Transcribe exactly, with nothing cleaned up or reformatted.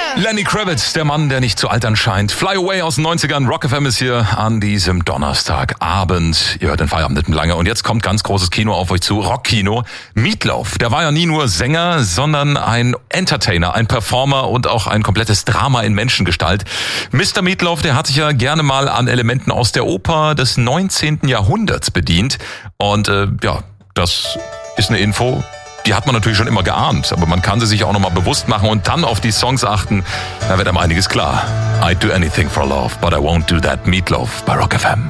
Lenny Kravitz, der Mann, der nicht zu altern scheint. Fly Away aus den neunzigern. Rock F M ist hier an diesem Donnerstagabend. Ihr hört den Feierabend nicht mehr lange. Und jetzt kommt ganz großes Kino auf euch zu. Rockkino. Meat Loaf, der war ja nie nur Sänger, sondern ein Entertainer, ein Performer und auch ein komplettes Drama in Menschengestalt. Mister Meat Loaf, der hat sich ja gerne mal an Elementen aus der Oper des neunzehnten Jahrhunderts bedient. Und äh, ja, das ist eine Info, die hat man natürlich schon immer geahnt, aber man kann sie sich auch nochmal bewusst machen und dann auf die Songs achten. Da wird einem einiges klar. I'd do anything for love, but I won't do that. Meat Loaf bei Rock F M.